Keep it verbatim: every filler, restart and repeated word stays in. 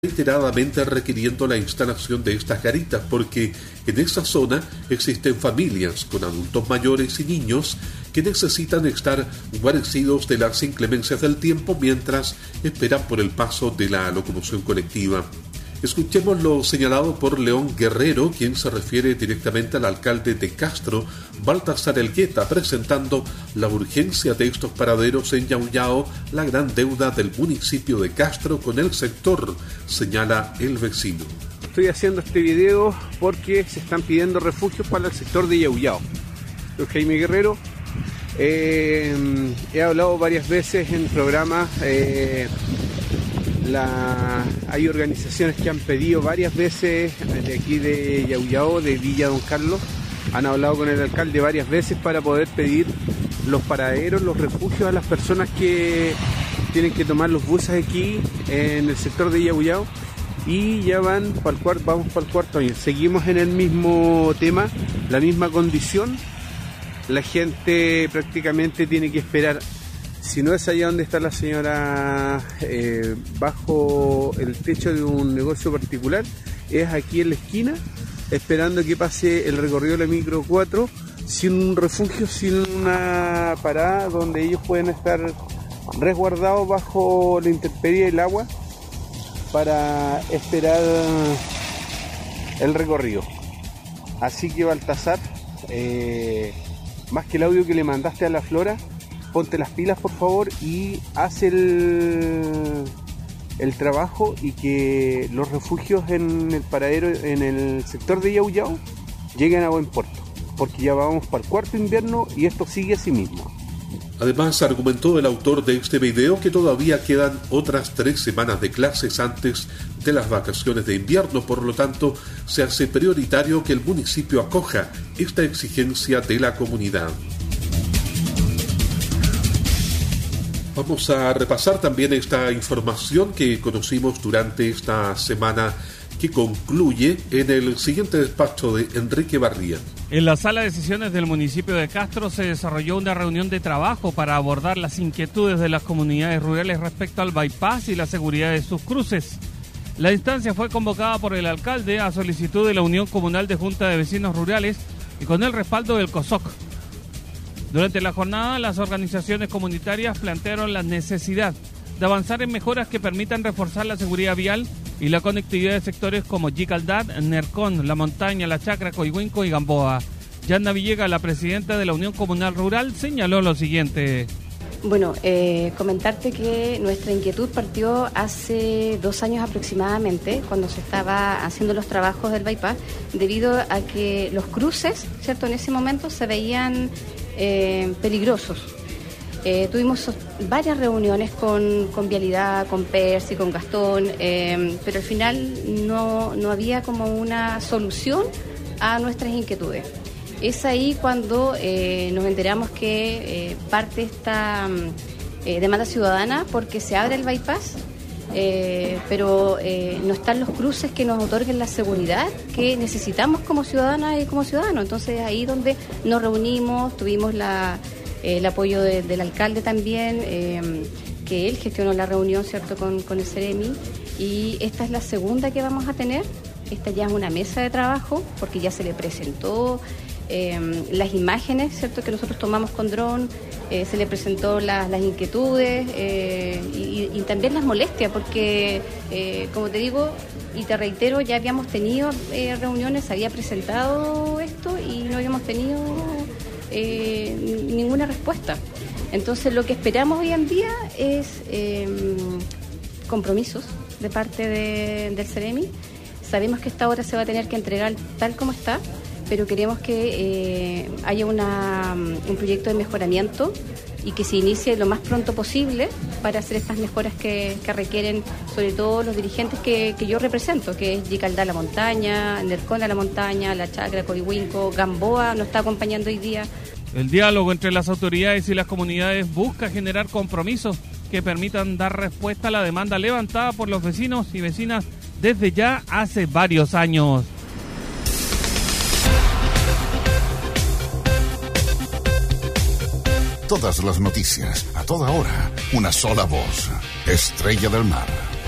reiteradamente requiriendo la instalación de estas garitas porque en esa zona existen familias con adultos mayores y niños que necesitan estar guarecidos de las inclemencias del tiempo mientras esperan por el paso de la locomoción colectiva. Escuchemos lo señalado por León Guerrero, quien se refiere directamente al alcalde de Castro, Baltasar Elgueta, presentando la urgencia de estos paraderos en Yauyao, la gran deuda del municipio de Castro con el sector, señala el vecino. Estoy haciendo este video porque se están pidiendo refugios para el sector de Yauyao. Soy Jaime Guerrero. Eh, he hablado varias veces en programas. Eh, La, hay organizaciones que han pedido varias veces de aquí de Yauyao, de Villa Don Carlos, han hablado con el alcalde varias veces para poder pedir los paraderos, los refugios a las personas que tienen que tomar los buses aquí en el sector de Yauyao, y ya van para el cuarto, vamos para el cuarto año. Seguimos en el mismo tema, la misma condición. La gente prácticamente tiene que esperar. Si no es allá donde está la señora, eh, bajo el techo de un negocio particular, es aquí en la esquina, esperando que pase el recorrido de la micro cuatro, sin un refugio, sin una parada donde ellos pueden estar resguardados bajo la intemperie del agua para esperar el recorrido. Así que Baltasar, eh, más que el audio que le mandaste a la Flora, ponte las pilas por favor y haz el, el trabajo, y que los refugios en el paradero, en el sector de Yauyao, lleguen a buen puerto, porque ya vamos para el cuarto invierno y esto sigue así mismo. Además, argumentó el autor de este video que todavía quedan otras tres semanas de clases antes de las vacaciones de invierno, por lo tanto se hace prioritario que el municipio acoja esta exigencia de la comunidad. Vamos a repasar también esta información que conocimos durante esta semana que concluye en el siguiente despacho de Enrique Barría. En la sala de sesiones del municipio de Castro se desarrolló una reunión de trabajo para abordar las inquietudes de las comunidades rurales respecto al bypass y la seguridad de sus cruces. La instancia fue convocada por el alcalde a solicitud de la Unión Comunal de Junta de Vecinos Rurales y con el respaldo del COSOC. Durante la jornada, las organizaciones comunitarias plantearon la necesidad de avanzar en mejoras que permitan reforzar la seguridad vial y la conectividad de sectores como Yicaldad, Nercón, La Montaña, La Chacra, Coihuinco y Gamboa. Yanna Villegas, la presidenta de la Unión Comunal Rural, señaló lo siguiente. Bueno, eh, comentarte que nuestra inquietud partió hace dos años aproximadamente, cuando se estaba haciendo los trabajos del bypass, debido a que los cruces, ¿cierto?, en ese momento se veían eh, peligrosos. Eh, tuvimos varias reuniones con, con Vialidad, con Percy, con Gastón, eh, pero al final no, no había como una solución a nuestras inquietudes. Es ahí cuando eh, nos enteramos que eh, parte esta eh, demanda ciudadana porque se abre el bypass, eh, pero eh, no están los cruces que nos otorguen la seguridad que necesitamos como ciudadanas y como ciudadanos. Entonces ahí donde nos reunimos, tuvimos la, eh, el apoyo de, del alcalde también, eh, que él gestionó la reunión, ¿cierto?, con, con el Ceremi, y esta es la segunda que vamos a tener. Esta ya es una mesa de trabajo porque ya se le presentó Eh, las imágenes, ¿cierto?, que nosotros tomamos con dron, eh, se le presentó la, las inquietudes eh, y, y también las molestias, porque, eh, como te digo y te reitero, ya habíamos tenido eh, reuniones, se había presentado esto y no habíamos tenido eh, ninguna respuesta. Entonces, lo que esperamos hoy en día es eh, compromisos de parte de, del Ceremi. Sabemos que esta obra se va a tener que entregar tal como está, pero queremos que eh, haya una, un proyecto de mejoramiento y que se inicie lo más pronto posible para hacer estas mejoras que, que requieren, sobre todo los dirigentes que, que yo represento, que es Yicaldá, La Montaña, Nercón, La Montaña, La Chacra, Coihuinco, Gamboa nos está acompañando hoy día. El diálogo entre las autoridades y las comunidades busca generar compromisos que permitan dar respuesta a la demanda levantada por los vecinos y vecinas desde ya hace varios años. Todas las noticias, a toda hora, una sola voz. Estrella del Mar.